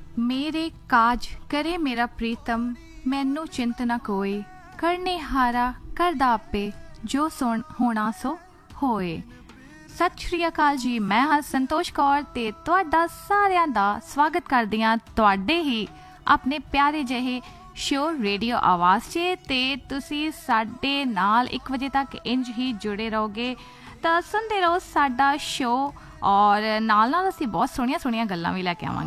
मेरे काज करे मेरा प्रीतम, मैनू चिंत न कोई। करने हारा करदा आपे, जो सुन होना सो होए। सत श्री अकाल जी, मैं हाँ संतोष कौर ते तुहाडा सारिਆਂ ਦਾ ਸਵਾਗਤ ਕਰਦੀ ਹਾਂ ਤੁਹਾਡੇ ਹੀ ਆਪਣੇ ਪਿਆਰੇ ਜਿਹੇ ਸ਼ੋ ਰੇਡੀਓ ਆਵਾਜ਼ 'ਚ। ਤੇ ਤੁਸੀਂ ਸਾਡੇ ਨਾਲ 1 ਵਜੇ ਤੱਕ ਇੰਜ ਹੀ ਜੁੜੇ ਰਹੋਗੇ ਤਾਂ ਸੁਣਦੇ ਰਹੋ ਸਾਡਾ ਸ਼ੋ। ਔਰ ਨਾਲ ਨਾਲ ਅਸੀਂ ਬਹੁਤ ਸੋਹਣੀਆਂ ਗੱਲਾਂ ਵੀ ਲੈ ਕੇ ਆਵਾਂਗੇ।